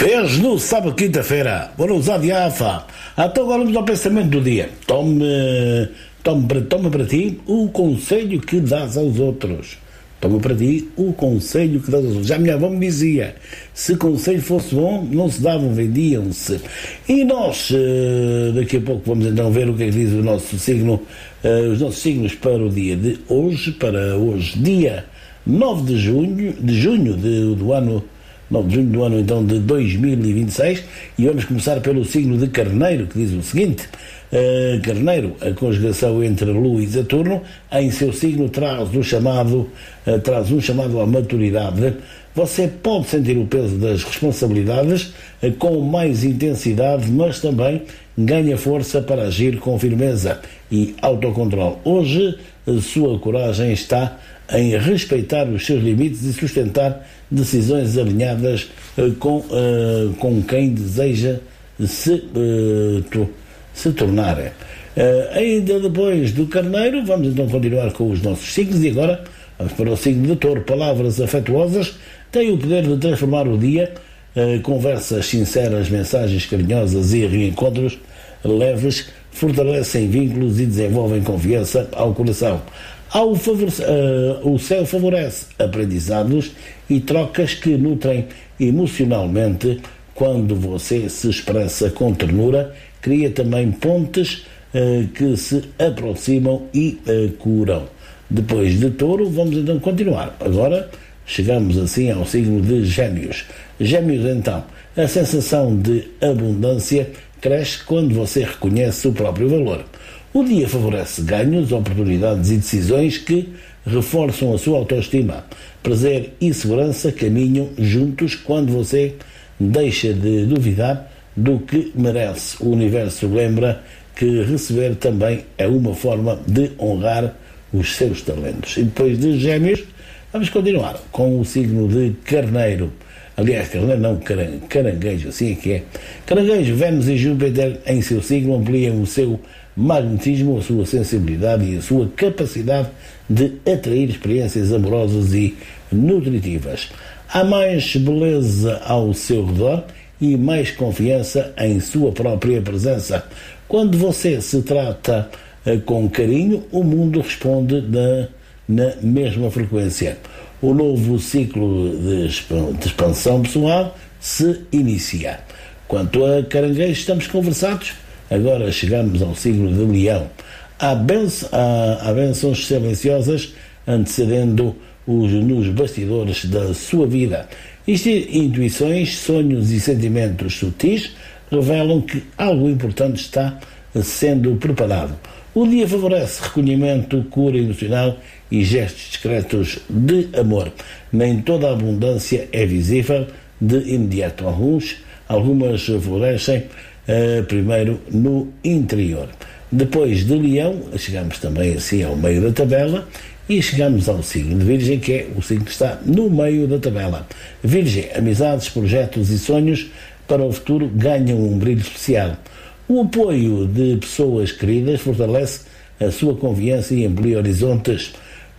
Fez no sábado, quinta-feira. Vou usar de AFA. Então agora vamos ao pensamento do dia. Toma para ti o conselho que dás aos outros. Toma para ti o conselho que dás aos outros. Já a minha avó me dizia, se conselho fosse bom, não se davam, vendiam-se. E nós, daqui a pouco, vamos então ver o que é que diz o nosso signo, os nossos signos para o dia de hoje, dia 9 de junho do ano 9 de junho do ano então de 2026, e vamos começar pelo signo de Carneiro, que diz o seguinte: Carneiro, a conjugação entre Lua e Saturno, em seu signo traz um chamado à maturidade. Você pode sentir o peso das responsabilidades com mais intensidade, mas também ganha força para agir com firmeza e autocontrole. Hoje, a sua coragem está em respeitar os seus limites e sustentar decisões alinhadas com quem deseja se tornar. Ainda depois do Carneiro, vamos então continuar com os nossos signos e agora vamos para o signo de Touro. Palavras afetuosas têm o poder de transformar o dia, conversas sinceras, mensagens carinhosas e reencontros leves fortalecem vínculos e desenvolvem confiança ao coração. O céu favorece aprendizados e trocas que nutrem emocionalmente. Quando você se expressa com ternura, cria também pontes que se aproximam e curam. Depois de Touro, vamos então continuar. Agora chegamos assim ao signo de Gêmeos. Gêmeos, então, a sensação de abundância cresce quando você reconhece o próprio valor. O dia favorece ganhos, oportunidades e decisões que reforçam a sua autoestima. Prazer e segurança caminham juntos quando você deixa de duvidar do que merece. O universo lembra que receber também é uma forma de honrar os seus talentos. E depois de Gêmeos, vamos continuar com o signo de Carneiro. Aliás, Carneiro não, Caranguejo, assim é que é. Caranguejo, Vênus e Júpiter em seu signo ampliam o seu magnetismo, a sua sensibilidade e a sua capacidade de atrair experiências amorosas e nutritivas. Há mais beleza ao seu redor e mais confiança em sua própria presença. Quando você se trata com carinho, o mundo responde na mesma frequência. O novo ciclo de expansão pessoal se inicia. Quanto a Caranguejo, estamos conversados. Agora chegamos ao signo de Leão. Há bênçãos silenciosas antecedendo nos bastidores da sua vida. Intuições, sonhos e sentimentos sutis revelam que algo importante está sendo preparado. O dia favorece recolhimento, cura emocional e gestos discretos de amor. Nem toda a abundância é visível de imediato. Algumas florescem primeiro no interior. Depois de Leão, chegamos também assim ao meio da tabela e chegamos ao signo de Virgem, que é o signo que está no meio da tabela. Virgem, amizades, projetos e sonhos para o futuro ganham um brilho especial. O apoio de pessoas queridas fortalece a sua confiança e amplia horizontes.